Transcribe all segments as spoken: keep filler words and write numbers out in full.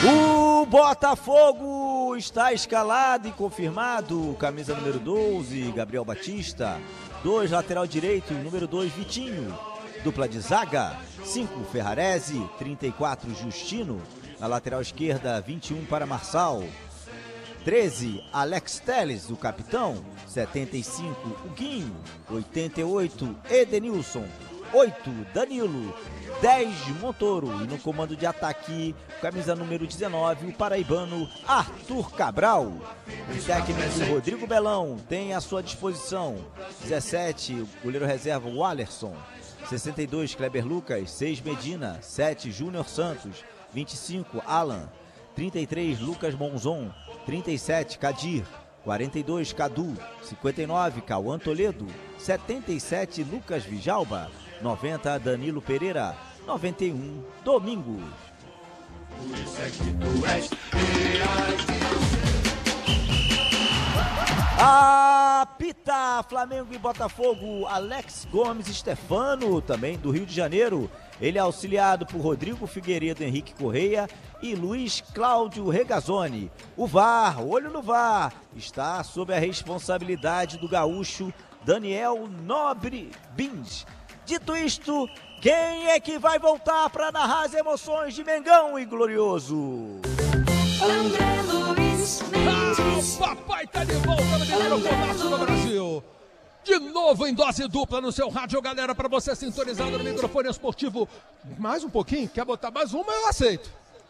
O Botafogo está escalado e confirmado. Camisa número doze, Gabriel Batista. dois, lateral direito, número dois, Vitinho. Dupla de zaga, cinco, Ferrarese. trinta e quatro, Justino. Na lateral esquerda, vinte e um para Marçal. treze, Alex Telles, o capitão. setenta e cinco, Huguinho. oitenta e oito, Edenilson. oito, Danilo. dez, Montoro. E no comando de ataque, camisa número dezenove, o paraibano Arthur Cabral. O técnico Rodrigo Belão tem à sua disposição dezessete, o goleiro reserva Wallerson. sessenta e dois, Kleber Lucas. seis, Medina. sete, Júnior Santos. vinte e cinco, Alan. trinta e três, Lucas Monzon. trinta e sete, Kadir. quarenta e dois, Cadu. cinquenta e nove, Cauã Toledo. setenta e sete, Lucas Vijalba. noventa, Danilo Pereira. noventa e um, Domingos. Por isso é que tu és apita Flamengo e Botafogo, Alex Gomes Stefano, também do Rio de Janeiro. Ele é auxiliado por Rodrigo Figueiredo, Henrique Correia e Luiz Cláudio Regazzoni. O V A R, olho no V A R, está sob a responsabilidade do gaúcho Daniel Nobre Bins. Dito isto, quem é que vai voltar para narrar as emoções de Mengão e Glorioso? André Luiz Mendes. Ah, o papai tá de volta no microfone do Brasil. De novo em dose dupla no seu rádio, galera, para você sintonizado no microfone esportivo. Mais um pouquinho? Quer botar mais uma? Eu aceito.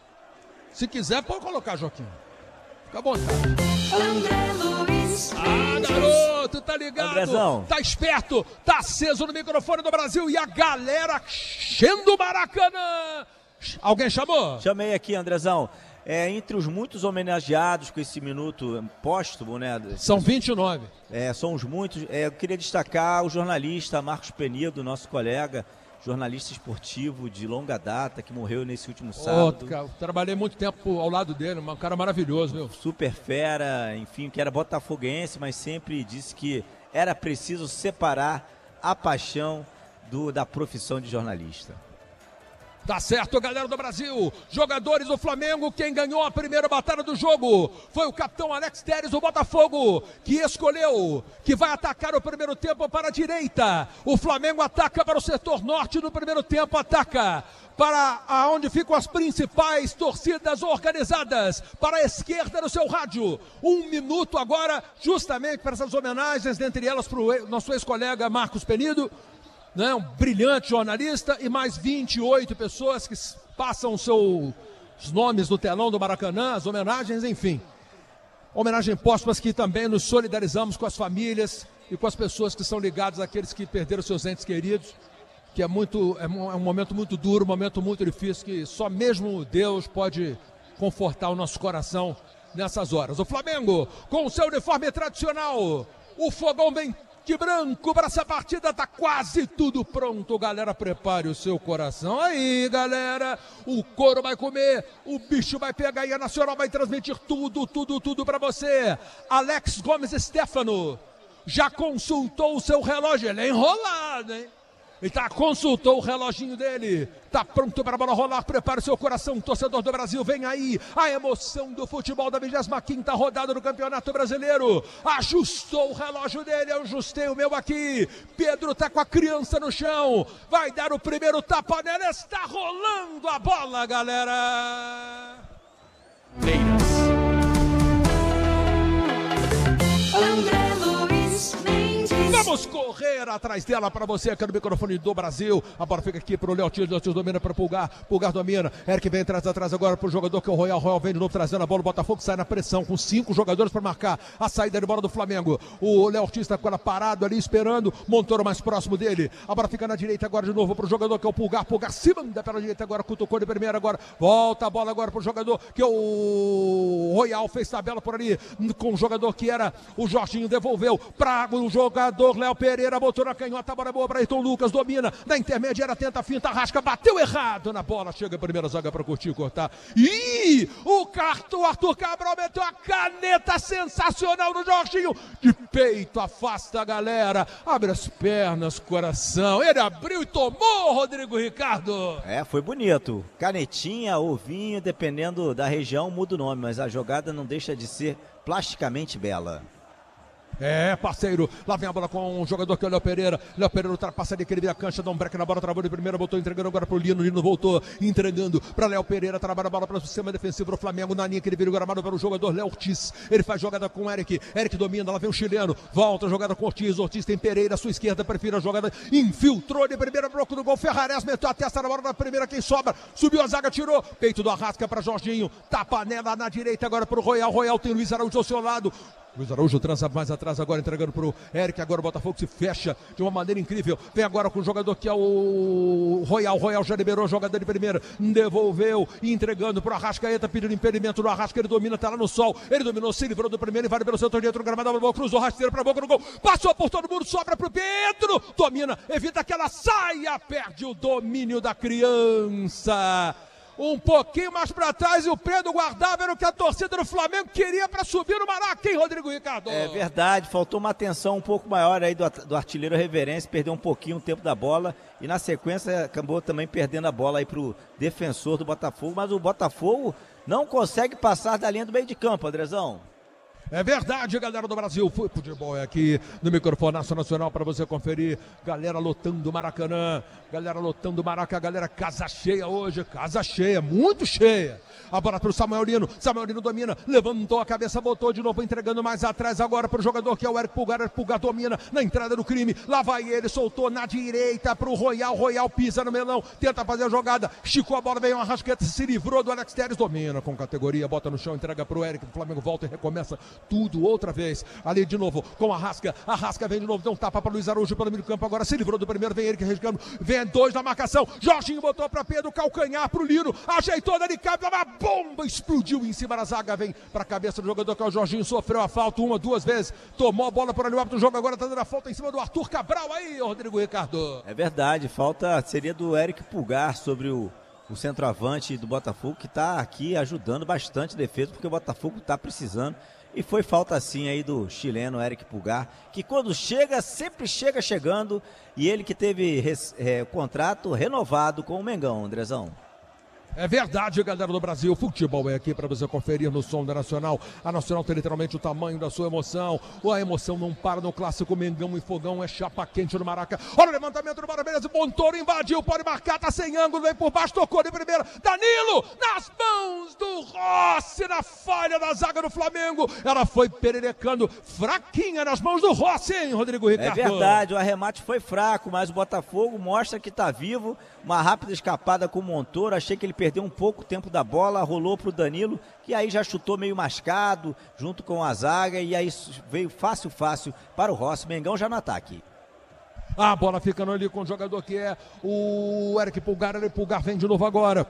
Se quiser, pode colocar, Joaquim. Fica à vontade. André Luiz Ah, garoto, tá ligado? Andrezão. Tá esperto, tá aceso no microfone do Brasil e a galera enchendo o Maracanã. Alguém chamou? Chamei aqui, Andrezão. É, entre os muitos homenageados com esse minuto póstumo, né? São vinte e nove. É, são os muitos. É, eu queria destacar o jornalista Marcos Penido, nosso colega, jornalista esportivo de longa data, que morreu nesse último sábado. Oh, cara, trabalhei muito tempo ao lado dele, um cara maravilhoso, viu? Super fera, enfim, que era botafoguense, mas sempre disse que era preciso separar a paixão do, da profissão de jornalista. Tá certo, galera do Brasil. Jogadores do Flamengo, quem ganhou a primeira batalha do jogo foi o capitão Alex Telles do Botafogo, que escolheu que vai atacar o primeiro tempo para a direita. O Flamengo ataca para o setor norte no primeiro tempo, ataca para onde ficam as principais torcidas organizadas, para a esquerda no seu rádio. Um minuto agora, justamente para essas homenagens, dentre elas para o nosso ex-colega Marcos Penido, né, um brilhante jornalista, e mais vinte e oito pessoas que passam seus nomes no telão do Maracanã, as homenagens, enfim. Homenagem póstumas que também nos solidarizamos com as famílias e com as pessoas que são ligadas àqueles que perderam seus entes queridos, que é, muito, é um momento muito duro, um momento muito difícil, que só mesmo Deus pode confortar o nosso coração nessas horas. O Flamengo, com o seu uniforme tradicional, o fogão vem de branco para essa partida, tá quase tudo pronto, galera, prepare o seu coração aí, galera, o couro vai comer, o bicho vai pegar e a Nacional vai transmitir tudo, tudo, tudo para você. Alex Gomes Stefano já consultou o seu relógio, ele é enrolado, hein? Ele tá, consultou o reloginho dele, tá pronto para a bola rolar, prepara o seu coração, torcedor do Brasil, vem aí a emoção do futebol da vigésima quinta rodada do Campeonato Brasileiro. Ajustou o relógio dele, eu ajustei o meu aqui. Pedro tá com a criança no chão, vai dar o primeiro tapa nela, está rolando a bola, galera. Leiras. André Luiz Mendes. Vamos correr atrás dela para você aqui no microfone do Brasil. A bola fica aqui para o Léo Tio, Léo Tio domina para o Pulgar, Pulgar domina. Eric vem atrás, atrás agora para o jogador que é o Royal. Royal vem de novo trazendo a bola. O Botafogo sai na pressão com cinco jogadores para marcar a saída de bola do Flamengo. O Léo Ortiz está com ela parado ali esperando. Montoro mais próximo dele. A bola fica na direita agora de novo para o jogador que é o Pulgar. Pulgar se manda pela direita agora, cutucou de primeira agora. Volta a bola agora para o jogador que é o Royal. Fez tabela por ali com o jogador que era o Jorginho. Devolveu para o jogador Léo Pereira, botou na canhota, a bola é boa para Ayrton Lucas, domina, na intermediária, tenta a finta, Arrasca, bateu errado na bola, chega a primeira zaga para curtir, cortar. Ih, o Arthur, Arthur Cabral meteu a caneta sensacional no Jorginho, de peito, afasta a galera, abre as pernas, coração, ele abriu e tomou, Rodrigo Ricardo. É, foi bonito, canetinha, ovinho, dependendo da região muda o nome, mas a jogada não deixa de ser plasticamente bela. É, parceiro, lá vem a bola com o jogador que é o Léo Pereira. Léo Pereira ultrapassa ali, aquele vira a cancha, dá um break na bola, travou de primeira, botou entregando agora pro Lino. Lino voltou, entregando para Léo Pereira, trabalha a bola para o sistema defensivo do Flamengo. Na linha que ele vira o gramado para o jogador Léo Ortiz. Ele faz jogada com o Eric. Eric domina, lá vem o chileno. Volta a jogada com o Ortiz. Ortiz tem Pereira, à sua esquerda, prefere a jogada. Infiltrou de primeira, bloco do gol. Ferrares meteu a testa na bola da primeira, quem sobra. Subiu a zaga, tirou. Peito do Arrasca para Jorginho. Tapa nela na direita agora para o Royal. Royal tem Luiz Araújo ao seu lado. Luiz Araújo transa mais atrás agora, entregando pro Eric, agora o Botafogo se fecha de uma maneira incrível, vem agora com o jogador que é o Royal, Royal já liberou a jogada de primeira, devolveu, entregando pro Arrascaeta, pedindo impedimento do Arrasca, ele domina, tá lá no sol, ele dominou, se livrou do primeiro, invade pelo centro dentro do gramado, bola, cruzou, rasteiro pra boca do gol, passou por todo mundo, sobra pro Pedro, domina, evita que ela saia, perde o domínio da criança. Um pouquinho mais para trás e o Pedro guardava, era o que a torcida do Flamengo queria para subir no Maraca, hein, Rodrigo Ricardo? É verdade, faltou uma atenção um pouco maior aí do, do artilheiro Reverência, perdeu um pouquinho o tempo da bola e na sequência acabou também perdendo a bola aí pro defensor do Botafogo, mas o Botafogo não consegue passar da linha do meio de campo, Andrezão. É verdade, galera do Brasil. Futebol é aqui no microfone nacional para você conferir. Galera lotando o Maracanã. Galera lotando o Maraca. Galera casa cheia hoje. Casa cheia, muito cheia. A bola para o Samuel Lino. Samuel Lino domina. Levantou a cabeça, botou de novo, entregando mais atrás agora para o jogador que é o Eric Pulgar. Eric Pulgar domina na entrada do crime. Lá vai ele, soltou na direita para o Royal. Royal pisa no melão. Tenta fazer a jogada. Esticou a bola, veio uma Arrascaeta, se livrou do Alex Telles. Domina com categoria, bota no chão, entrega para o Eric. O Flamengo volta e recomeça tudo outra vez, ali de novo com a Arrasca, a Arrasca vem de novo, deu um tapa para Luiz Araújo pelo meio do campo, agora se livrou do primeiro, vem ele que arriscando, vem dois na marcação, Jorginho botou para Pedro, calcanhar para o Lino, ajeitou dali, cabe uma bomba, explodiu em cima da zaga, vem para a cabeça do jogador que é o Jorginho, sofreu a falta uma, duas vezes, tomou a bola por ali, o árbitro do jogo agora tá dando a falta em cima do Arthur Cabral aí, Rodrigo Ricardo. É verdade, falta seria do Eric Pulgar sobre o o centroavante do Botafogo, que está aqui ajudando bastante a defesa, porque o Botafogo está precisando. E foi falta assim aí do chileno Eric Pulgar, que quando chega, sempre chega chegando, e ele que teve é, contrato renovado com o Mengão, Andrezão. É verdade, galera do Brasil, futebol é aqui para você conferir no som da Nacional. A Nacional tem literalmente o tamanho da sua emoção. A emoção não para no clássico Mengão e Fogão, é chapa quente no Maraca. Olha o levantamento do Bora, beleza, Montoro invadiu, pode marcar, tá sem ângulo, vem por baixo, tocou de primeira. Danilo, nas mãos do Rossi, na falha da zaga do Flamengo. Ela foi pererecando, fraquinha nas mãos do Rossi, hein, Rodrigo Ricardo? É verdade, o arremate foi fraco, mas o Botafogo mostra que tá vivo. Uma rápida escapada com o Montoro, achei que ele perdeu um pouco o tempo da bola, rolou pro Danilo, que aí já chutou meio mascado, junto com a zaga, e aí veio fácil, fácil para o Rossi, Mengão já no ataque. A bola ficando ali com o jogador que é o Eric Pulgar, Eric Pulgar vem de novo agora.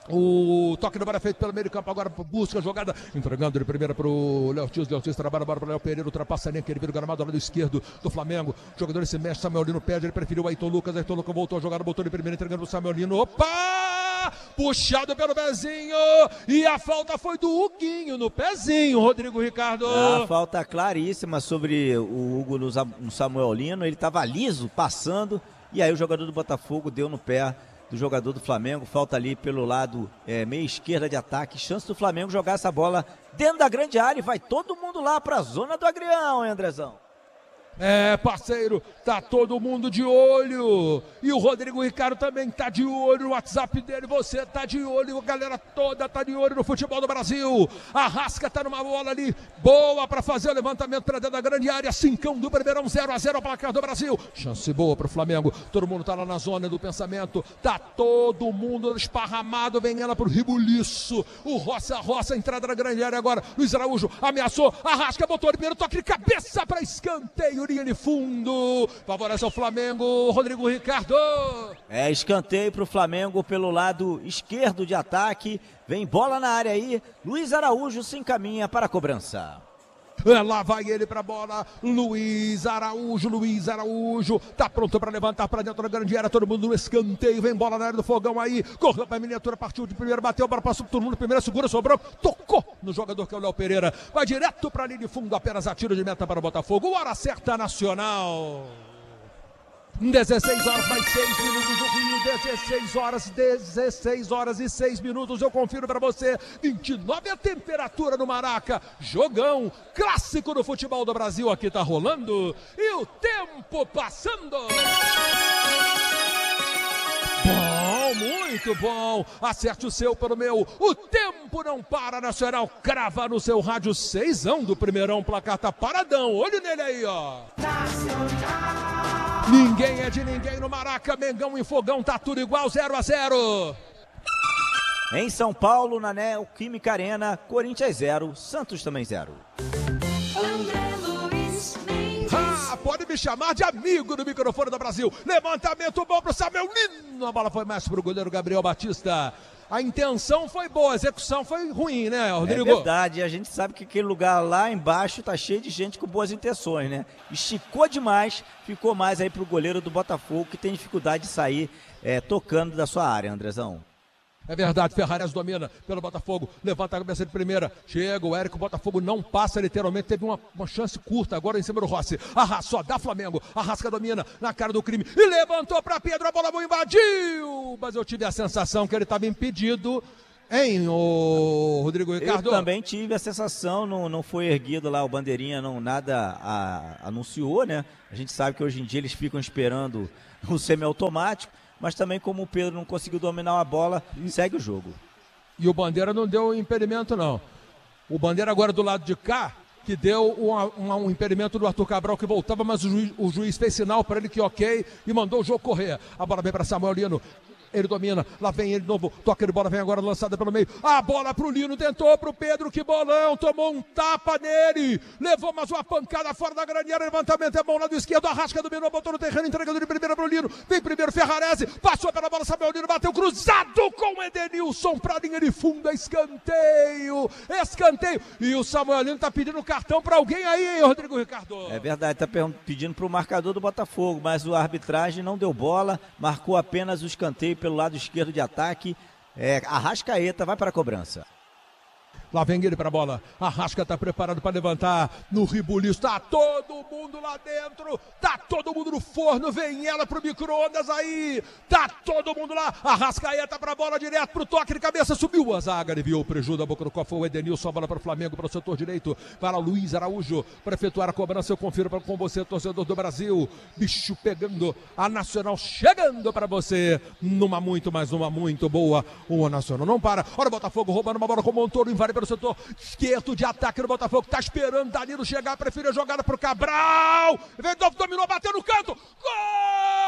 O toque da bola feito pelo meio de campo, agora busca a jogada, entregando de primeira para o Léo Ortiz, Léo Ortiz trabalha a bola para o Léo Pereira, ultrapassa a linha, que ele vira o gramado do lado esquerdo do Flamengo, o jogador se mexe, Samuel Lino perde, ele preferiu o Ayrton Lucas, Ayrton Lucas voltou a jogada, botou de primeira, entregando para o Samuel Lino, opa! Puxado pelo pezinho, e a falta foi do Huguinho no pezinho, Rodrigo Ricardo. A falta claríssima sobre o Hugo no Samuel Lino, ele estava liso, passando, e aí o jogador do Botafogo deu no pé do jogador do Flamengo, falta ali pelo lado é, meia esquerda de ataque, chance do Flamengo jogar essa bola dentro da grande área e vai todo mundo lá para a zona do Agrião, hein, Andrezão? É, parceiro, tá todo mundo de olho. E o Rodrigo Ricardo também tá de olho no WhatsApp dele. Você tá de olho, a galera toda tá de olho no futebol do Brasil. A Arrasca tá numa bola ali boa pra fazer o levantamento pra dentro da grande área. Cincão do Primeirão, zero a zero ao placar do Brasil. Chance boa pro Flamengo. Todo mundo tá lá na zona do pensamento. Tá todo mundo esparramado. Vem ela pro Ribuliço. O Roça, Roça, entrada na grande área agora. Luiz Araújo ameaçou. Arrasca, botou o primeiro toque de cabeça pra escanteio. Linha de fundo, favorece o Flamengo, Rodrigo Ricardo. É, escanteio para o Flamengo pelo lado esquerdo de ataque, vem bola na área aí, Luiz Araújo se encaminha para a cobrança. Lá vai ele pra bola, Luiz Araújo, Luiz Araújo, tá pronto pra levantar pra dentro da grande área, todo mundo no escanteio, vem bola na área do Fogão aí, correu pra miniatura, partiu de primeiro, bateu, bola passou todo mundo, primeira segura, sobrou, tocou no jogador que é o Léo Pereira, vai direto pra linha de fundo, apenas a tiro de meta para o Botafogo, hora certa Nacional. dezesseis horas mais seis minutos do Rio, dezesseis horas, dezesseis horas e seis minutos, eu confiro para você, vinte e nove a temperatura no Maraca, jogão, clássico do futebol do Brasil, aqui tá rolando, e o tempo passando. Bom, muito bom, acerte o seu pelo meu, o tempo não para, Nacional, crava no seu rádio, seisão do primeirão, placar tá paradão, olho nele aí, ó. Nacional. Ninguém é de ninguém no Maraca, Mengão e Fogão, tá tudo igual, zero a zero. Em São Paulo, na Neoquímica Arena, Corinthians zero, Santos também zero. André Luiz Mendes. Ah, pode me chamar de amigo do microfone do Brasil. Levantamento bom pro Samuel Lino, a bola foi mais pro goleiro Gabriel Batista. A intenção foi boa, a execução foi ruim, né, Rodrigo? É verdade, a gente sabe que aquele lugar lá embaixo tá cheio de gente com boas intenções, né? Esticou demais, ficou mais aí pro goleiro do Botafogo, que tem dificuldade de sair é, tocando da sua área, Andrezão. É verdade, Ferrares domina pelo Botafogo, levanta a cabeça de primeira, chega o Érico, o Botafogo não passa literalmente, teve uma, uma chance curta agora em cima do Rossi, arrasa, só dá Flamengo, Arrasca domina na cara do crime e levantou para Pedro, a bola invadiu, mas eu tive a sensação que ele estava impedido, hein, o Rodrigo Ricardo? Eu também tive a sensação, não, não foi erguido lá, o bandeirinha não nada a, anunciou, né? A gente sabe que hoje em dia eles ficam esperando o semiautomático, mas também como o Pedro não conseguiu dominar a bola, segue o jogo. E o Bandeira não deu impedimento não. O Bandeira agora do lado de cá, que deu uma, uma, um impedimento do Arthur Cabral que voltava, mas o juiz, o juiz fez sinal para ele que ok e mandou o jogo correr. A bola vem para Samuel Lino. Ele domina, lá vem ele de novo, toca de bola, vem agora lançada pelo meio, a bola pro Lino, tentou pro Pedro, que bolão, tomou um tapa nele, levou mais uma pancada fora da grande área, levantamento é bom, lado esquerdo, Arrasca dominou, botou no terreno, entregando de primeira pro Lino, vem primeiro Ferrarese, passou pela bola, Samuel Lino, bateu cruzado com o Edenilson, pra linha de fundo, escanteio, escanteio, e o Samuel Lino tá pedindo cartão pra alguém aí, hein, Rodrigo Ricardo? É verdade, tá pedindo pro marcador do Botafogo, mas a arbitragem não deu bola, marcou apenas o escanteio pelo lado esquerdo de ataque, é, Arrascaeta vai para a cobrança. Lá vem ele para a bola, Arrasca tá preparado para levantar, no ribuliço, tá todo mundo lá dentro, tá todo mundo no forno, vem ela pro micro-ondas aí, tá todo mundo lá, Arrascaeta pra bola, direto pro toque de cabeça, subiu a zaga, aliviou o prejuízo da boca do cofre, o Edenilson, a bola para o Flamengo, para o setor direito, para o Luiz Araújo, para efetuar a cobrança, eu confiro pra, com você, torcedor do Brasil, bicho pegando, a Nacional chegando para você, numa muito, mais uma muito boa, o Nacional não para, olha o Botafogo roubando uma bola com o Montoro, invade pelo setor esquerdo de ataque do Botafogo, tá esperando Danilo chegar, prefere a jogada pro Cabral, vem, dominou, bateu no canto, gol!